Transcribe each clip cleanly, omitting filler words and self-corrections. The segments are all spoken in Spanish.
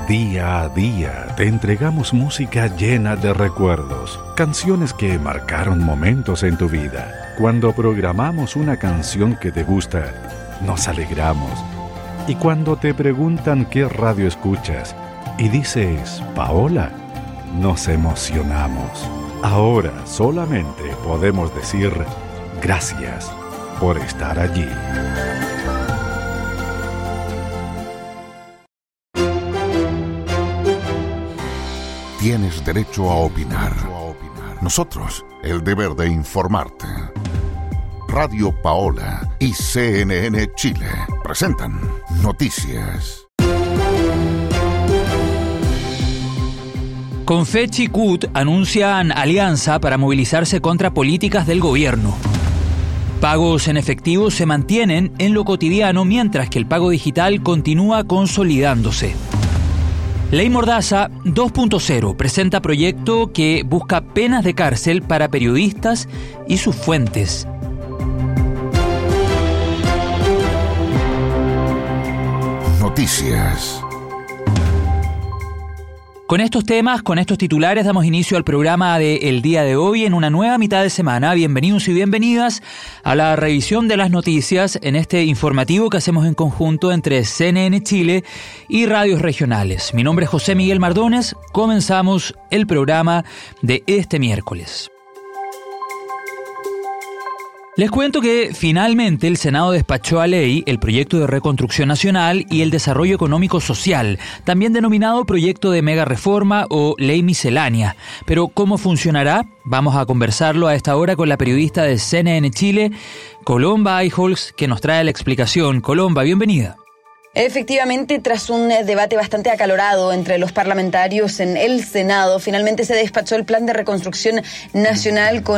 Día a día te entregamos música llena de recuerdos, canciones que marcaron momentos en tu vida. Cuando programamos una canción que te gusta, nos alegramos. Y cuando te preguntan qué radio escuchas y dices Paola, nos emocionamos. Ahora solamente podemos decir gracias por estar allí. Tienes derecho a opinar. Nosotros, el deber de informarte. Radio Paola y CNN Chile presentan Noticias. Confechi y CUT anuncian alianza para movilizarse contra políticas del gobierno. Pagos en efectivo se mantienen en lo cotidiano mientras que el pago digital continúa consolidándose. Ley Mordaza 2.0 presenta proyecto que busca penas de cárcel para periodistas y sus fuentes. Noticias. Con estos temas, con estos titulares, damos inicio al programa de El Día de Hoy en una nueva mitad de semana. Bienvenidos y bienvenidas a la revisión de las noticias en este informativo que hacemos en conjunto entre CNN Chile y radios regionales. Mi nombre es José Miguel Mardones. Comenzamos el programa de este miércoles. Les cuento que finalmente el Senado despachó a ley el proyecto de reconstrucción nacional y el desarrollo económico social, también denominado proyecto de mega reforma o ley miscelánea. Pero ¿cómo funcionará? Vamos a conversarlo a esta hora con la periodista de CNN Chile, Colomba Eichholz, que nos trae la explicación. Colomba, bienvenida. Efectivamente, tras un debate bastante acalorado entre los parlamentarios en el Senado, finalmente se despachó el Plan de Reconstrucción Nacional con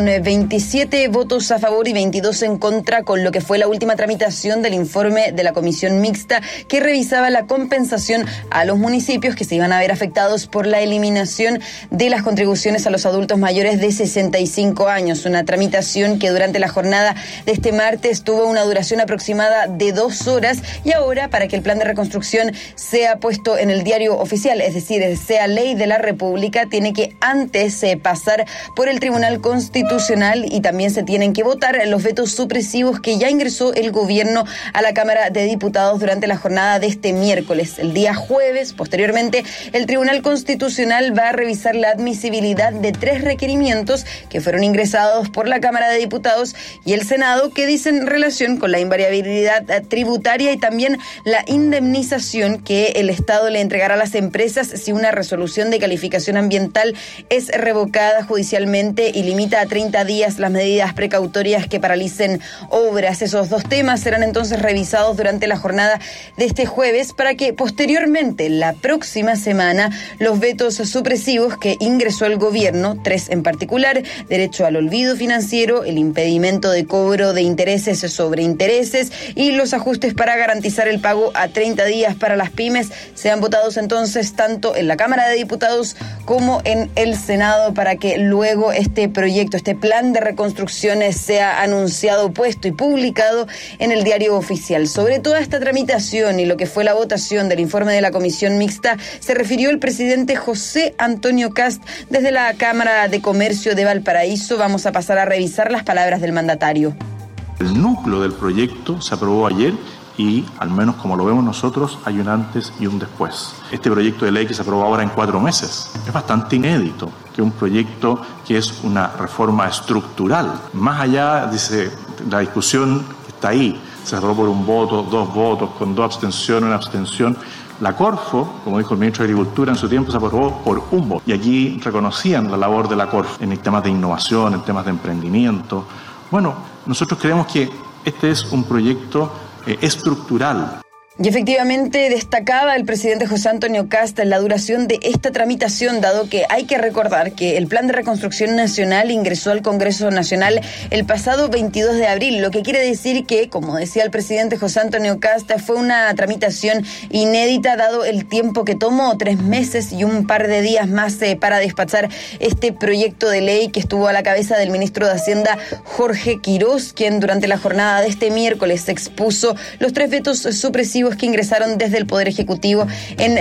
27 votos a favor y 22 en contra, con lo que fue la última tramitación del informe de la Comisión Mixta que revisaba la compensación a los municipios que se iban a ver afectados por la eliminación de las contribuciones a los adultos mayores de 65 años. Una tramitación que durante la jornada de este martes tuvo una duración aproximada de 2 horas y ahora, para que el plan de reconstrucción sea puesto en el diario oficial, es decir, sea ley de la República, tiene que antes pasar por el Tribunal Constitucional y también se tienen que votar los vetos supresivos que ya ingresó el gobierno a la Cámara de Diputados durante la jornada de este miércoles. El día jueves, posteriormente, el Tribunal Constitucional va a revisar la admisibilidad de 3 requerimientos que fueron ingresados por la Cámara de Diputados y el Senado que dicen relación con la invariabilidad tributaria y también la indemnización que el Estado le entregará a las empresas si una resolución de calificación ambiental es revocada judicialmente y limita a 30 días las medidas precautorias que paralicen obras. Esos 2 temas serán entonces revisados durante la jornada de este jueves para que posteriormente, la próxima semana, los vetos supresivos que ingresó el gobierno, 3 en particular: derecho al olvido financiero, el impedimento de cobro de intereses sobre intereses y los ajustes para garantizar el pago a 30 días para las pymes, sean votados entonces tanto en la Cámara de Diputados como en el Senado para que luego este proyecto, este plan de reconstrucción sea anunciado, puesto y publicado en el diario oficial. Sobre toda esta tramitación y lo que fue la votación del informe de la Comisión Mixta se refirió el presidente José Antonio Kast desde la Cámara de Comercio de Valparaíso. Vamos a pasar a revisar las palabras del mandatario. El núcleo del proyecto se aprobó ayer y, al menos como lo vemos nosotros, hay un antes y un después. Este proyecto de ley que se aprobó ahora en 4 meses es bastante inédito, que un proyecto que es una reforma estructural. Más allá, dice, la discusión que está ahí, se aprobó por 1 voto, 2 votos, con 2 abstenciones, 1 abstención. La Corfo, como dijo el ministro de Agricultura en su tiempo, se aprobó por 1 voto. Y allí reconocían la labor de la Corfo en temas de innovación, en temas de emprendimiento. Bueno, nosotros creemos que este es un proyecto estructural. Y efectivamente destacaba el presidente José Antonio Kast la duración de esta tramitación, dado que hay que recordar que el Plan de Reconstrucción Nacional ingresó al Congreso Nacional el pasado 22 de abril, lo que quiere decir que, como decía el presidente José Antonio Kast, fue una tramitación inédita, dado el tiempo que tomó, 3 meses y un par de días más para despachar este proyecto de ley que estuvo a la cabeza del ministro de Hacienda, Jorge Quirós, quien durante la jornada de este miércoles expuso los 3 vetos supresivos que ingresaron desde el Poder Ejecutivo en